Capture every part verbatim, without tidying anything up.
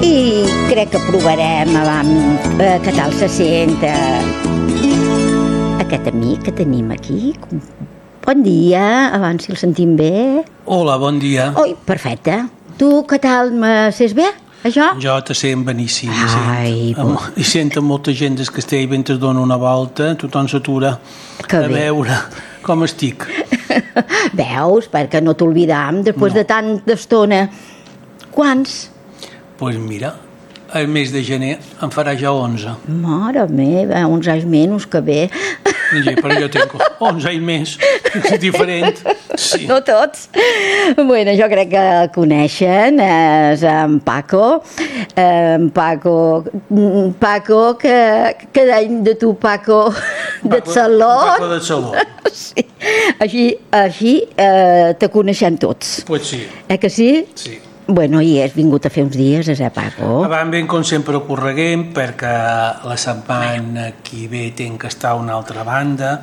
i crec que provarem abans eh, què tal se sent eh, aquest amic que tenim aquí. Bon dia, abans si el sentim bé. Hola, bon dia. Oi, perfecte. Tu què tal, me sents bé? Això? Jo te sent beníssim. Ai, sent. Bo. I sento molta gent des que esteu mentre dona una volta, tothom s'atura a bé. Veure com estic. Veus, perquè no t'oblidam després no. de tanta estona. Quants? Doncs pues mira, el mes de gener em farà ja onze. Mare meva, onze anys menys, que bé. Sí, però jo tinc onze anys més, és diferent. Sí. No tots. Bueno, jo crec que el coneixen, és en Paco. En Paco, Paco, que, que deien de tu, Paco, de Saló. Paco de Saló. Sí. Així, així eh, te coneixem tots. Pues sí. Eh que sí? Sí. Bueno, i has vingut a fer uns dies, eh, Paco? Abans ben com sempre correguem, perquè la setmana que ve tenc que estar a una altra banda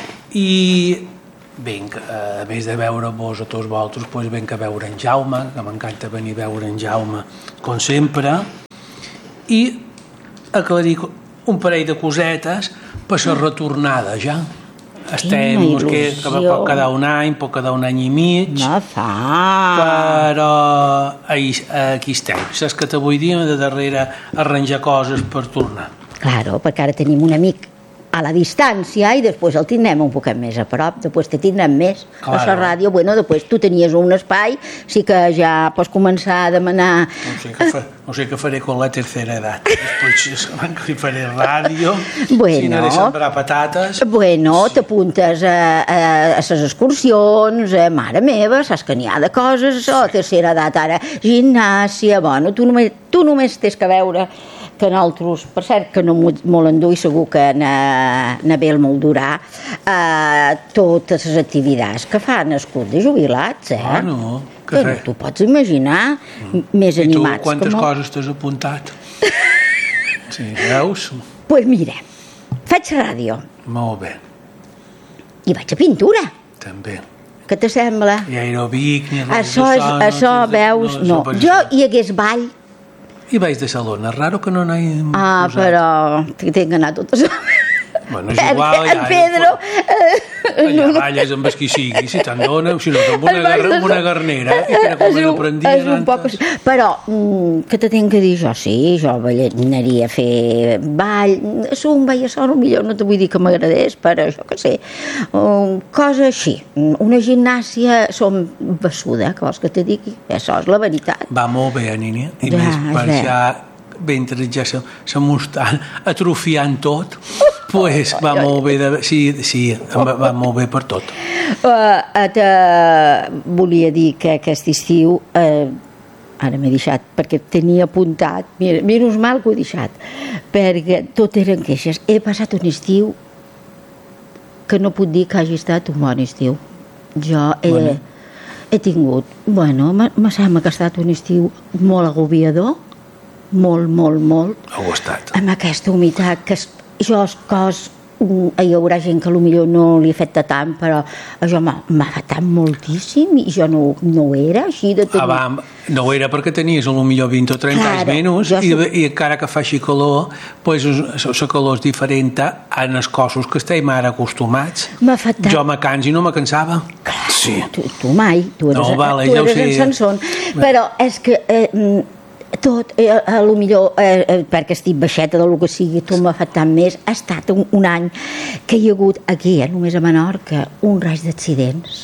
i venc, a més de veure-vos a tots vosaltres, doncs venc a veure en Jaume, que m'encanta venir a veure en Jaume, com sempre, i aclarir un parell de cosetes per la retornada ja. Estem, que, que pot quedar un any, pot quedar un any i mig. No fa. Però ahí, aquí estem. Saps que te vull dir de darrere arranjar coses per tornar. Claro, perquè ara tenim un amic a la distància i després el tindrem un poc més a prop, després te tindrem més claro. A la ràdio, bueno, després tu tenies un espai, sí que ja pots començar a demanar... No sé què, fa, no sé què faré con la tercera edat, després que faré ràdio, bueno, si anaré a sembrar patates... Bueno, sí. T'apuntes a, a, a les excursions, a mare meva, saps que n'hi ha de coses, sí. A tercera edat ara, gimnàsia, bueno, tu només, tu només tens que veure que nosaltres, per cert que no molt endur i segur que n'Abel molt durà, eh, totes les activitats que fan el club de jubilats, eh? Ah, no, que, que no t'ho pots imaginar, mm. més I animats. I tu quantes com... coses t'has apuntat? Sí, veus? Doncs pues mira, faig ràdio. Molt bé. I vaig a pintura. També. Què t'assembla? I aerobic, ni res això, és, no, això, no, veus, no. no. Jo hi hagués ball. I vaig de Salona, raro que no n'hagi ah, posat. Però tinc que anar totes... Bueno, és igual, en Pedro... Allà balles amb el qui sigui, si te'n dona, si no, amb una, gar una garnera, i per com n'aprendies antes. Però, què te tinc que dir? Jo sí, jo anaria a fer ball, zumba i això, potser no te vull dir que m'agradés, però jo què sé, cosa així. Una gimnàsia som bessuda, que vols que te digui? Això és la veritat. Va molt bé, Nini, i ja, més per ja, mentre ja se, se m'ho estan atrofiant tot, pues va molt bé, de, sí, sí, va, va molt bé per tot. Uh, te volia dir que aquest estiu, uh, ara m'he deixat, perquè tenia apuntat, mira, menys mal que ho he deixat, perquè tot eren queixes. He passat un estiu que no puc dir que hagi estat un bon estiu. Jo he, bueno. he tingut, bueno, me sembla que ha estat un estiu molt agobiador, molt, molt, molt. Ho ha estat. Amb aquesta humitat que jo el cos, hi haurà gent que potser no li afecta tant, però això m'ha afectat moltíssim i jo no, no ho era així de tenir... Ah, va, no ho era perquè tenies potser vint o trenta claro, anys menys i, soc... i encara que faci calor, pues, la calor és diferent en els cossos que estem ara acostumats. M'ha afectat. Jo me canso i no me cansava. Clar, sí. tu, tu mai, tu eres, no, vale, tu eres ja en Sanson, però és que... Eh, tot, eh, a lo millor eh, eh, perquè estic baixeta del que sigui, tu m'ha afectat més, ha estat un, un any que hi ha hagut aquí, eh, només a Menorca, un raig d'accidents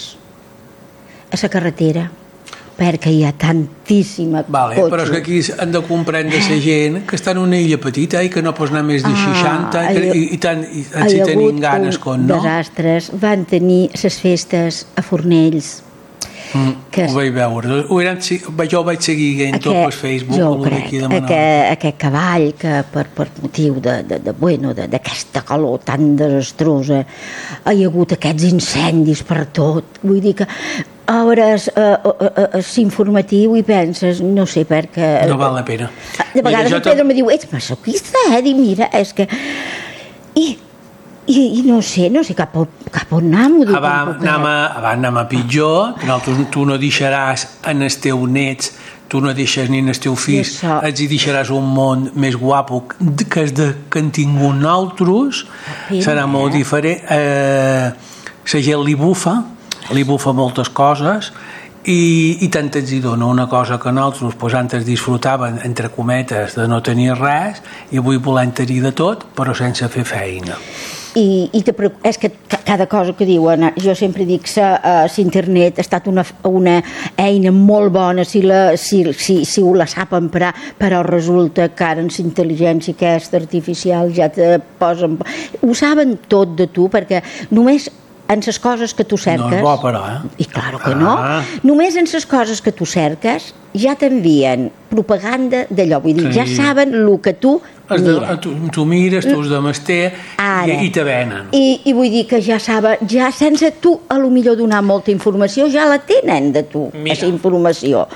a la carretera perquè hi ha tantíssima vale, cotxe. Però és que aquí han de comprendre la gent que està en una illa petita i que no pots anar més de seixanta ah, i, i tant i, i si tenim ganes com no. Desastres, van tenir les festes a Fornells. Mm, que ho vaig veure, ho eren, jo ho vaig seguir en tot per Facebook. Jo ho crec, aquest, aquest cavall que per, per motiu de, de, de, bueno, d'aquesta calor tan desastrosa hi ha hagut aquests incendis per tot, vull dir que obres s'informatiu i penses, no sé, perquè... No val la pena. De vegades mira, el Pedro me diu, ets masoquista, eh? Dic, mira, és que... I... I, i no sé, no sé cap on, cap on anem. Abans anem, a, abans anem a pitjor, que tu no deixaràs en els teus nets tu no deixes ni el teu fill, els hi deixaràs un món més guapo que el de que han tingut nosaltres, serà molt diferent. Eh, la gent li bufa, li bufa moltes coses, i, i tant els hi dona una cosa que nosaltres pues, antes disfrutaven, entre cometes, de no tenir res, i avui volem tenir de tot, però sense fer feina. I, i te, és que cada cosa que diuen, jo sempre dic que uh, l'internet ha estat una, una eina molt bona si, la, si, si, si ho la sap emprar, però resulta que ara en la intel·ligència aquesta artificial ja te posen... Ho saben tot de tu, perquè només en les coses que tu cerques... No és bo, però, eh? I clar que no. Ah. Només en les coses que tu cerques ja t'envien propaganda d'allò. Vull dir, sí. Ja saben el que tu mires. Tu, tu mires, tu has de mester i, i te venen. I, I vull dir que ja saben, ja sense tu a lo millor donar molta informació, ja la tenen de tu, aquesta informació.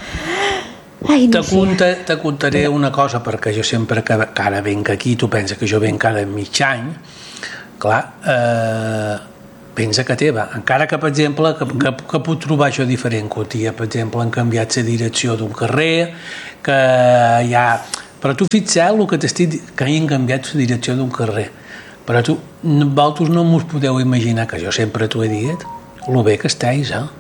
Ai, no te, conta, te contaré una cosa, perquè jo sempre que, que ara venc aquí, tu pensa que jo venc cada mig any, clar, eh, pensa que teva, encara que per exemple que, que, que puc trobar això diferent que un dia, per exemple, han canviat la direcció d'un carrer, que hi ha... Però tu fixeu el que t'estic que hagin canviat la direcció d'un carrer, però tu, vosaltres no us podeu imaginar, que jo sempre t'ho he dit, el bé que estàs, eh?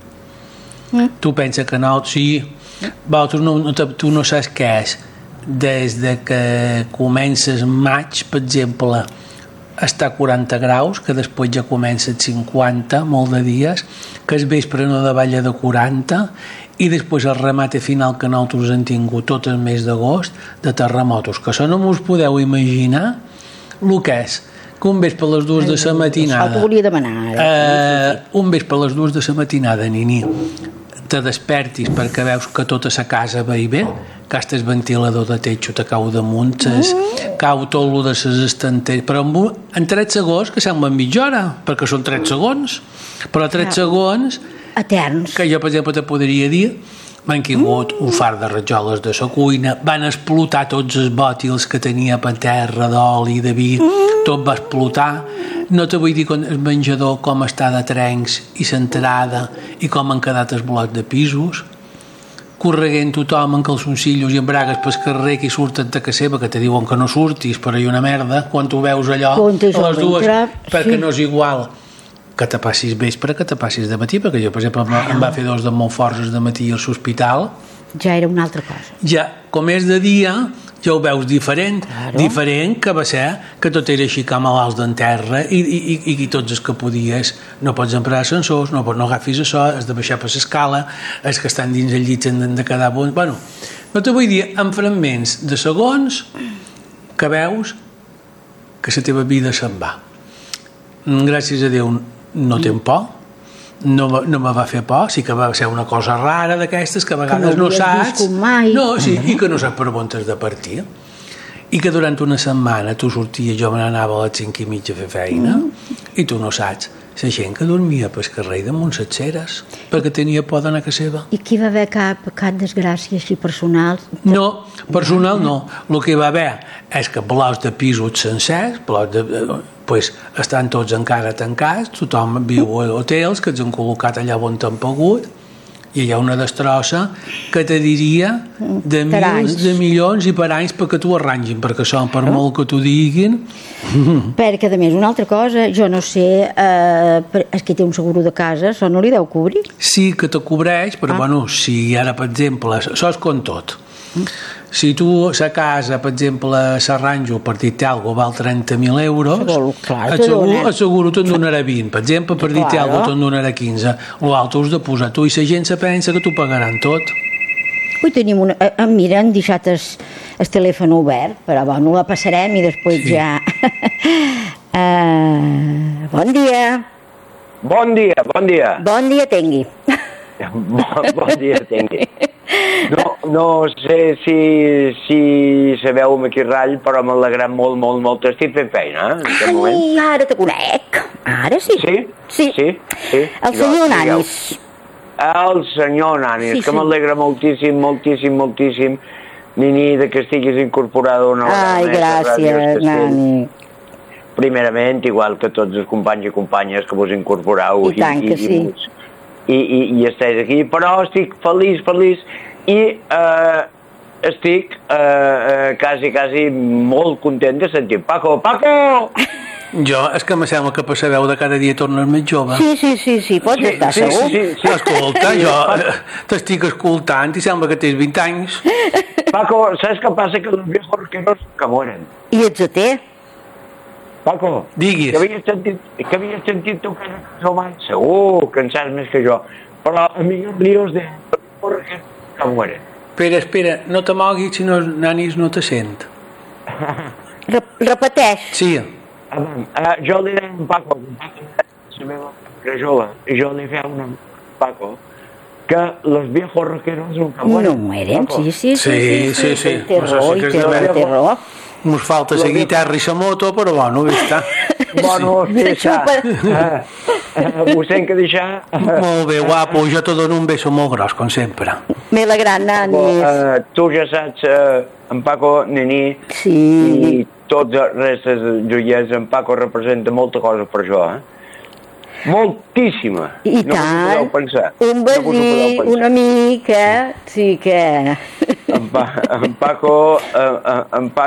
Mm. Tu pensa que no, sí, vosaltres no, no, tu no saps què és, des de que comences maig, per exemple, està a quaranta graus, que després ja comença a cinquanta, molt de dies, que el vespre no davalla de quaranta, i després el remate final que nosaltres hem tingut tot el mes d'agost de terremotos, que això no us podeu imaginar el que és, que un vespre a les dues de la matinada... Això t'ho volia demanar. Eh, un vespre a les dues de la matinada, Nini, te despertis perquè veus que tota la casa va i bé, que el ventilador de techo te cau damunt, mm. cau tot el de les estanteries, però en tretze segons, que sembla mitja hora, perquè són tretze segons, però tretze segons... Eterns. Que jo, per exemple, te podria dir, m'han caigut mm. un far de rajoles de la cuina, van explotar tots els bòtils que tenia per terra d'oli, de vi, mm. tot va explotar. No te vull dir el menjador com està de trencs i l'entrada i com han quedat els blocs de pisos, correguent tothom en calçoncillos i en bragues pel carrer que hi surten de casa seva, que te diuen que no surtis, però hi ha una merda, quan tu veus allò a les dues, perquè sí. No és igual que te passis vespre que te passis de matí, perquè jo, per exemple, ah, em va fer dos de molt forts de matí a l'hospital. Ja era una altra cosa. Ja, com és de dia, ja ho veus diferent. Claro. Diferent que va ser que tot era així com a malalts d'en terra i, i, i, i tots els que podies. No pots emprar ascensors, no, no agafis això, has de baixar per l'escala, els que estan dins el llit han de quedar bons. Bueno, no te vull dir, en fragments de segons que veus que la teva vida se'n va. Gràcies a Déu no ten por, no, no me va fer por, sí que va ser una cosa rara d'aquestes que a vegades que no, no saps no, sí, i que no saps per on has de partir, i que durant una setmana tu sorties, jo me n'anava a les cinc i mitja a fer feina mm. i tu no saps la gent que dormia pel carrer damunt les ceres perquè tenia por d'anar a casa seva. I qui va haver cap, cap desgràcia així personal? No, personal no, el que va haver és que blocs de pisos sencers, blocs de... pues, estan tots encara tancats, tothom viu a hotels que els han col·locat allà on t'han pogut, i hi ha una destrossa que te diria de per mils, anys. De milions i per anys perquè t'ho arrangin, perquè són per molt que t'ho diguin. Perquè, a més, una altra cosa, jo no sé, eh, és que té un seguro de casa, això no li deu cobrir? Sí que te cobreix, però ah. bueno, si ara, per exemple, això és com tot. Si tu a casa, per exemple, s'arranjo per dir-te alguna cosa val trenta mil euros, clar, et seguro, et seguro te'n donarà vint, per exemple, per dir-te alguna cosa te'n donarà quinze, l'altre has de posar tu i la gent se pensa que t'ho pagaran tot. Ui, tenim una... Eh, mira, han deixat el, el telèfon obert, però bueno, la passarem i després sí. Ja... uh, bon dia. Bon dia, bon dia. Bon dia tingui. bon, bon dia tingui. No, no sé si, si sabeu amb aquí ratll, però m'ha alegrat molt, molt, molt. Estic fent feina, eh, en aquest moment. Ai, ara te conec. Ara sí. Sí? Sí. sí, sí. El senyor Nanis. El senyor Nanis, sí, que sí. M'alegra moltíssim, moltíssim, moltíssim, Nini, de que estiguis incorporada una vegada. Ai, gràcies, Nani. Primerament, igual que tots els companys i companyes que vos incorporeu. I tant que i, sí. I, i, i estàs aquí, però estic feliç, feliç, i eh, estic eh, eh, quasi, quasi molt content de sentir Paco, Paco! Jo, és que me sembla que per la veu de cada dia tornes més jove. Sí, sí, sí, sí, pots Sí, estar sí, segur. sí, sí. Escolta, jo eh, t'estic escoltant i sembla que tens vint anys. Paco, ¿sabes qué pasa? Que los viejos rockeros que mueren. I ets a té? Paco, Diguis. que havies sentit, que havies sentit tu cada cançó mai? Segur que en saps més que jo. Però a mi els líos de los viejos rockeros que mueren. Espera, espera, no te moguis si no, nanis no te sent. Re repeteix. Sí. Uh, uh, jo li deia a en Paco, en Paco la meva era jove, i jo li feia un Paco, que los viejos rockeros nunca mueren. No mueren, Paco. sí, sí, sí, Sí, sí, sí. Té No sé raó, si i que és té de raó, veure. té raó. Mos falta la guitarra i la moto, però bueno, ja està. Bueno, sí, Això ja. Uh, uh, ho sent que deixar... Uh, Molt bé, guapo, jo te dono un beso molt gros, com sempre. Me l'agrada, nanis. uh, tu ja saps, uh, en Paco, není, Sí. i tots els restes de joiers, en Paco representa molta cosa per això, eh? Moltíssima. I no tant. No pensar. Un No us ho podeu veí, pensar. una mica, sí que... En, pa, en Paco, eh, eh, en Paco